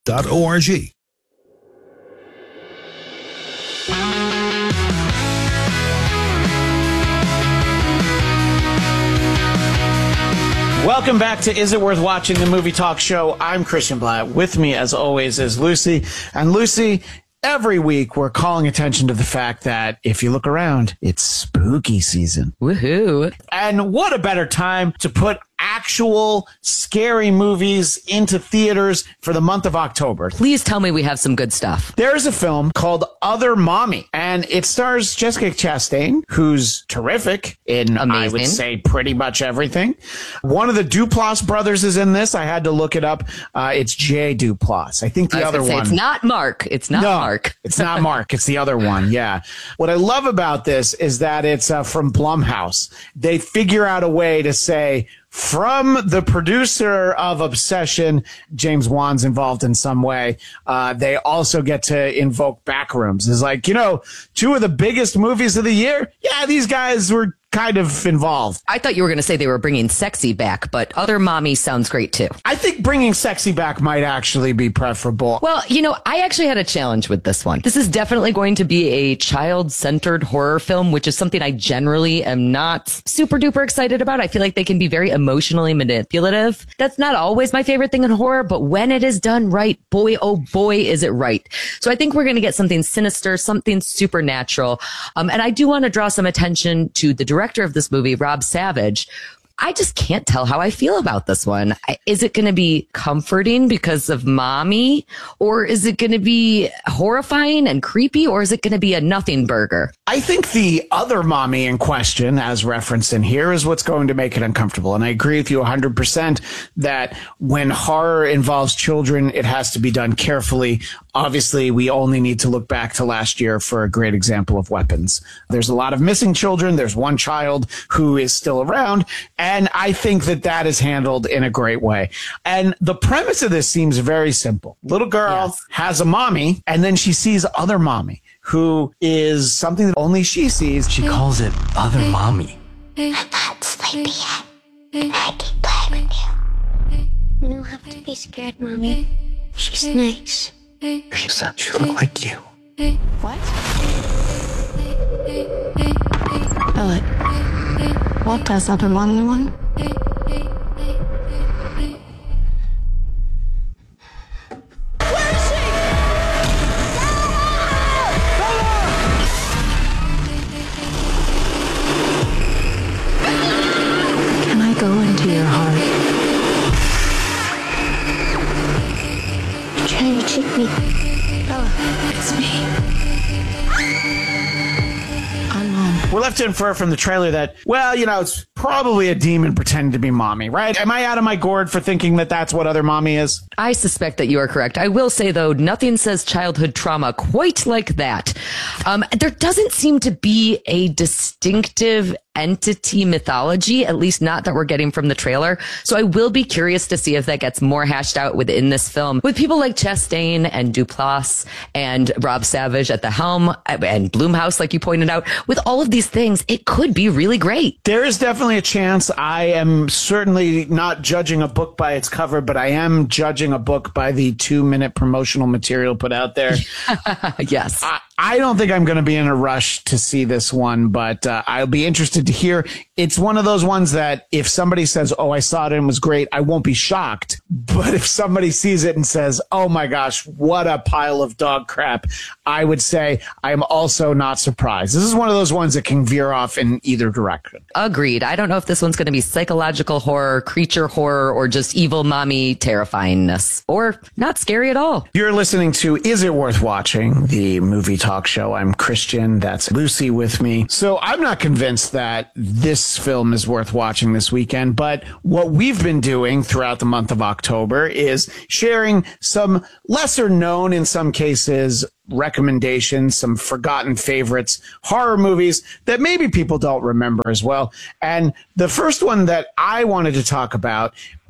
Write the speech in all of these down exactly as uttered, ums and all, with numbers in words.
dot org. Welcome back to Is It Worth Watching, the movie talk show. I'm Christian Blatt. With me, as always, is Lucy. And Lucy, every week we're calling attention to the fact that if you look around, it's spooky season. Woohoo. And what a better time to put actual scary movies into theaters for the month of October. Please tell me we have some good stuff. There's a film called Other Mommy, and it stars Jessica Chastain, who's terrific in, Amazing. I would say, pretty much everything. One of the Duplass brothers is in this. I had to look it up. Uh, it's Jay Duplass. I think the I was other gonna say, one. It's not Mark. It's not no, Mark. It's not Mark. It's the other one. Yeah. What I love about this is that it's uh, from Blumhouse. They figure out a way to say, from the producer of Obsession, James Wan's involved in some way. Uh, they also get to invoke Backrooms. It's like, you know, two of the biggest movies of the year. Yeah, these guys were kind of involved. I thought you were going to say they were bringing Sexy back, but Other Mommy sounds great too. I think bringing Sexy back might actually be preferable. Well, you know, I actually had a challenge with this one. This is definitely going to be a child-centered horror film, which is something I generally am not super duper excited about. I feel like they can be very emotionally manipulative. That's not always my favorite thing in horror, but when it is done right, boy, oh boy, is it right. So I think we're going to get something sinister, something supernatural. Um, and I do want to draw some attention to the director of this movie, Rob Savage. I just can't tell how I feel about this one. I, is it going to be comforting because of Mommy? Or is it going to be horrifying and creepy? Or is it going to be a nothing burger? I think the Other Mommy in question, as referenced in here, is what's going to make it uncomfortable. And I agree with you one hundred percent that when horror involves children, it has to be done carefully. Obviously, we only need to look back to last year for a great example of Weapons. There's a lot of missing children. There's one child who is still around. And I think that that is handled in a great way. And the premise of this seems very simple. Little girl Yes. has a mommy, and then she sees Other Mommy, who is something that only she sees. She calls it Other Mommy. I'm not sleepy yet. I can play with you. You don't have to be scared, Mommy. She's nice. She said she looked like you. What? Elliot, what does Other Mommy want? Can I go into your heart? You're trying to trick me. Bella, it's me. I'm Mom. We're left to infer from the trailer that, well, you know, it's probably a demon pretending to be Mommy, right? Am I out of my gourd for thinking that that's what Other Mommy is? I suspect that you are correct. I will say, though, nothing says childhood trauma quite like that. Um, there doesn't seem to be a distinctive entity mythology, at least not that we're getting from the trailer. So I will be curious to see if that gets more hashed out within this film. With people like Chastain and Duplass and Rob Savage at the helm and Blumhouse, like you pointed out, with all of these things, it could be really great. There is definitely a chance. I am certainly not judging a book by its cover, but I am judging a book by the two minute promotional material put out there. Yes. I, I don't think I'm going to be in a rush to see this one, but uh, I'll be interested to hear. It's one of those ones that if somebody says, oh, I saw it and it was great, I won't be shocked. But if somebody sees it and says, oh my gosh, what a pile of dog crap, I would say I'm also not surprised. This is one of those ones that can veer off in either direction. Agreed. I don't know if this one's going to be psychological horror, creature horror, or just evil mommy terrifyingness, or not scary at all. You're listening to Is It Worth Watching, the movie talk show. I'm Christian. That's Lucy with me. So I'm not convinced that this film is worth watching this weekend, but what we've been doing throughout the month of October is sharing some lesser known, in some cases, recommendations, some forgotten favorites, horror movies that maybe people don't remember as well. And the first one that I wanted to talk about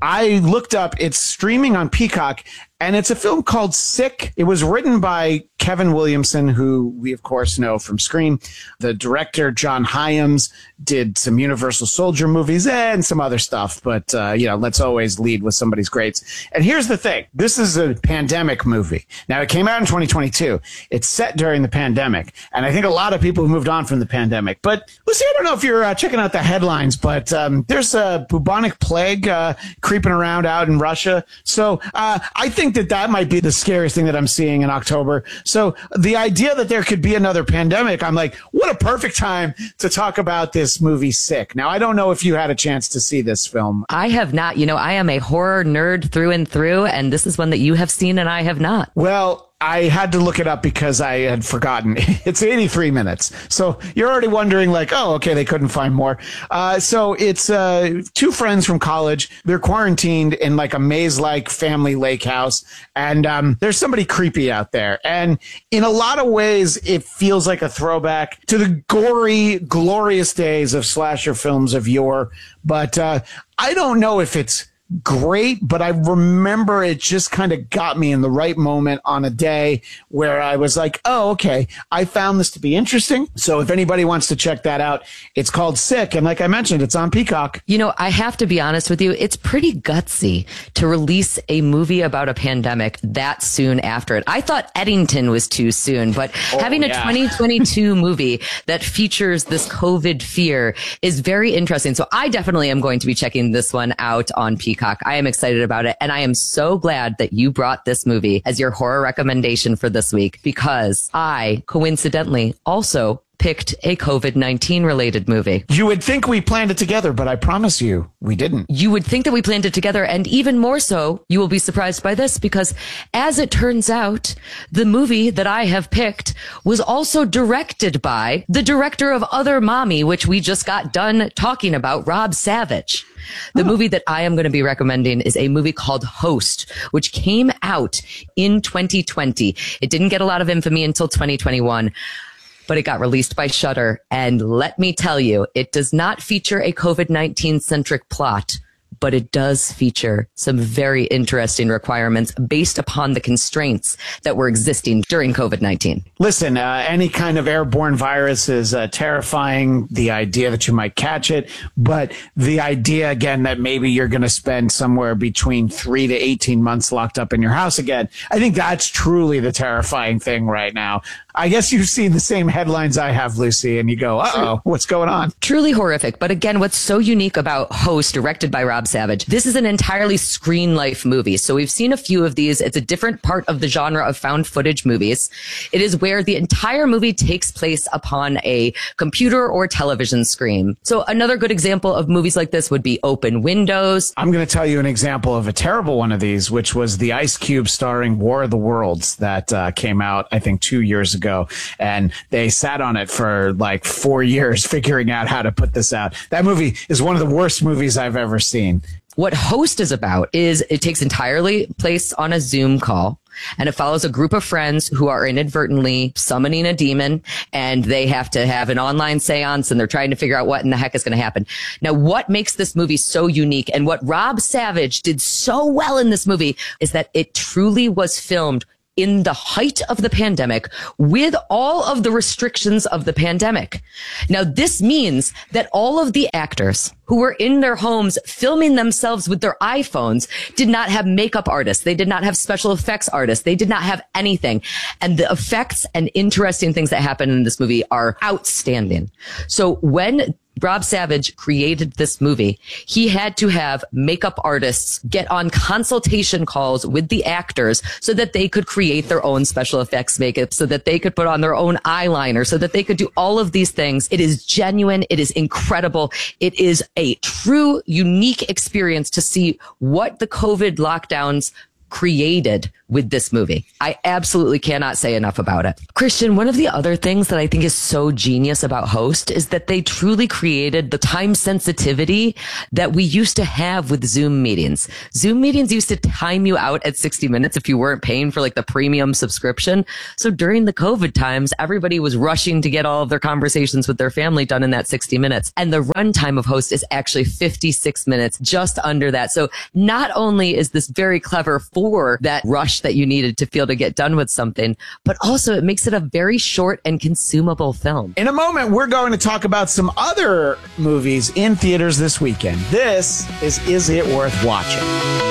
I looked up, it's streaming on Peacock, and it's a film called Sick. It was written by Kevin Williamson, who we, of course, know from Scream. The director, John Hyams, did some Universal Soldier movies and some other stuff. But, uh, you know, let's always lead with somebody's greats. And here's the thing. This is a pandemic movie. Now, it came out in twenty twenty-two. It's set during the pandemic. And I think a lot of people have moved on from the pandemic. But, Lucy, I don't know if you're uh, checking out the headlines, but um, there's a bubonic plague uh, creeping around out in Russia. So uh, I think that that might be the scariest thing that I'm seeing in October. So the idea that there could be another pandemic, I'm like, what a perfect time to talk about this movie Sick. Now, I don't know if you had a chance to see this film. I have not. You know, I am a horror nerd through and through, and this is one that you have seen and I have not. Well, I had to look it up because I had forgotten. It's eighty-three minutes. So you're already wondering like, oh, okay, they couldn't find more. Uh, so it's uh, two friends from college. They're quarantined in like a maze-like family lake house. And um, there's somebody creepy out there. And in a lot of ways, it feels like a throwback to the gory, glorious days of slasher films of yore. But uh, I don't know if it's great, but I remember it just kind of got me in the right moment on a day where I was like, oh, okay, I found this to be interesting. So if anybody wants to check that out, it's called Sick. And like I mentioned, it's on Peacock. You know, I have to be honest with you. It's pretty gutsy to release a movie about a pandemic that soon after it. I thought Eddington was too soon, but oh, having a yeah. twenty twenty-two movie that features this COVID fear is very interesting. So I definitely am going to be checking this one out on Peacock. I am excited about it. And I am so glad that you brought this movie as your horror recommendation for this week, because I coincidentally also picked a COVID nineteen related movie. You would think we planned it together, but I promise you, we didn't. You would think that we planned it together, and even more so, you will be surprised by this, because as it turns out, the movie that I have picked was also directed by the director of Other Mommy, which we just got done talking about, Rob Savage. The oh. movie that I am going to be recommending is a movie called Host, which came out in twenty twenty. It didn't get a lot of infamy until twenty twenty-one. But it got released by Shudder. And let me tell you, it does not feature a COVID nineteen centric plot, but it does feature some very interesting requirements based upon the constraints that were existing during COVID nineteen. Listen, uh, any kind of airborne virus is uh, terrifying. The idea that you might catch it, but the idea, again, that maybe you're going to spend somewhere between three to eighteen months locked up in your house again, I think that's truly the terrifying thing right now. I guess you've seen the same headlines I have, Lucy, and you go, uh-oh, what's going on? Truly horrific. But again, what's so unique about Host, directed by Rob Savage, this is an entirely screen life movie. So we've seen a few of these. It's a different part of the genre of found footage movies. It is where the entire movie takes place upon a computer or television screen. So another good example of movies like this would be Open Windows. I'm going to tell you an example of a terrible one of these, which was the Ice Cube starring War of the Worlds that uh, came out, I think, two years ago. ago and they sat on it for like four years figuring out how to put this out. That movie is one of the worst movies I've ever seen. What Host is about is it takes entirely place on a Zoom call. And it follows a group of friends who are inadvertently summoning a demon, and they have to have an online seance, and they're trying to figure out what in the heck is going to happen. Now, what makes this movie so unique and what Rob Savage did so well in this movie is that it truly was filmed in the height of the pandemic with all of the restrictions of the pandemic. Now, this means that all of the actors who were in their homes filming themselves with their iPhones did not have makeup artists. They did not have special effects artists. They did not have anything. And the effects and interesting things that happen in this movie are outstanding. So when Rob Savage created this movie, he had to have makeup artists get on consultation calls with the actors so that they could create their own special effects makeup, so that they could put on their own eyeliner, so that they could do all of these things. It is genuine. It is incredible. It is a true, unique experience to see what the COVID lockdowns created with this movie. I absolutely cannot say enough about it. Christian, one of the other things that I think is so genius about Host is that they truly created the time sensitivity that we used to have with Zoom meetings. Zoom meetings used to time you out at sixty minutes if you weren't paying for like the premium subscription. So during the COVID times, everybody was rushing to get all of their conversations with their family done in that sixty minutes. And the runtime of Host is actually fifty-six minutes, just under that. So not only is this very clever for that rush that you needed to feel to get done with something, but also it makes it a very short and consumable film. In a moment, we're going to talk about some other movies in theaters this weekend. This is Is It Worth Watching?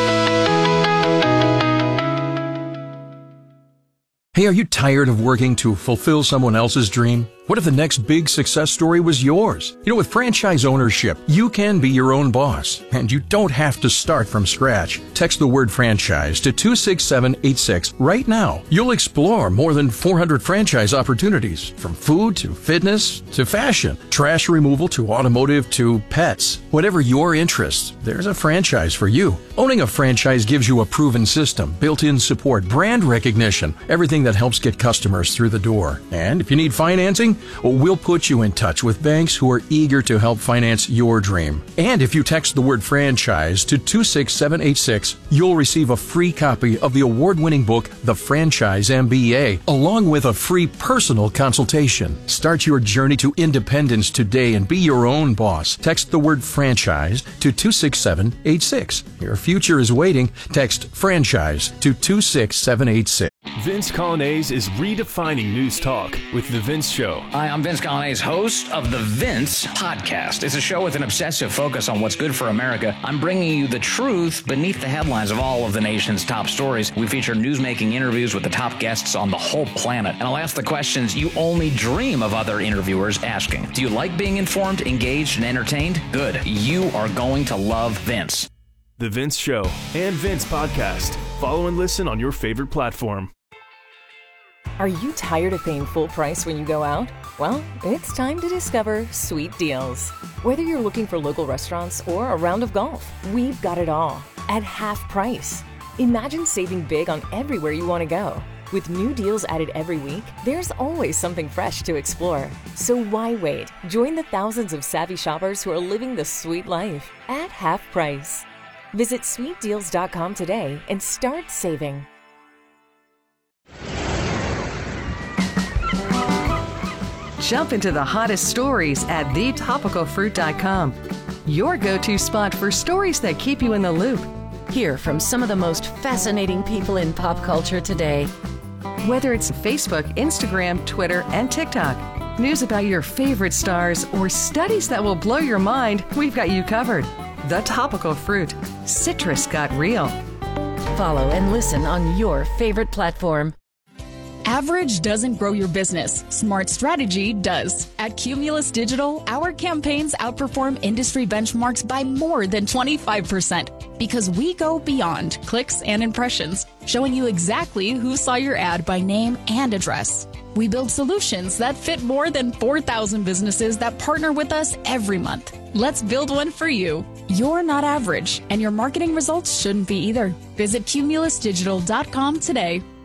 Hey, are you tired of working to fulfill someone else's dream? What if the next big success story was yours? You know, with franchise ownership, you can be your own boss, and you don't have to start from scratch. Text the word franchise to two six seven eight six right now. You'll explore more than four hundred franchise opportunities, from food to fitness to fashion, trash removal to automotive to pets. Whatever your interests, there's a franchise for you. Owning a franchise gives you a proven system, built-in support, brand recognition, everything that helps get customers through the door. And if you need financing, we'll put you in touch with banks who are eager to help finance your dream. And if you text the word franchise to two six seven eight six, you'll receive a free copy of the award-winning book, The Franchise M B A, along with a free personal consultation. Start your journey to independence today and be your own boss. Text the word franchise to two six seven eight six. Your future is waiting. Text franchise to two six seven eight six. Vince Coglianese is redefining news talk with The Vince Show. Hi, I'm Vince Coglianese, host of The Vince Podcast. It's a show with an obsessive focus on what's good for America. I'm bringing you the truth beneath the headlines of all of the nation's top stories. We feature newsmaking interviews with the top guests on the whole planet. And I'll ask the questions you only dream of other interviewers asking. Do you like being informed, engaged, and entertained? Good. You are going to love Vince. The Vince Show and Vince Podcast. Follow and listen on your favorite platform. Are you tired of paying full price when you go out? Well, it's time to discover Sweet Deals. Whether you're looking for local restaurants or a round of golf, we've got it all at half price. Imagine saving big on everywhere you want to go. With new deals added every week, there's always something fresh to explore. So why wait? Join the thousands of savvy shoppers who are living the sweet life at half price. Visit sweet deals dot com today and start saving. Jump into the hottest stories at the topical fruit dot com. Your go-to spot for stories that keep you in the loop. Hear from some of the most fascinating people in pop culture today. Whether it's Facebook, Instagram, Twitter, and TikTok, news about your favorite stars, or studies that will blow your mind, we've got you covered. The Topical Fruit. Citrus got real. Follow and listen on your favorite platform. Average doesn't grow your business. Smart strategy does. At Cumulus Digital, our campaigns outperform industry benchmarks by more than twenty-five percent because we go beyond clicks and impressions, showing you exactly who saw your ad by name and address. We build solutions that fit more than four thousand businesses that partner with us every month. Let's build one for you. You're not average, and your marketing results shouldn't be either. Visit cumulus digital dot com today.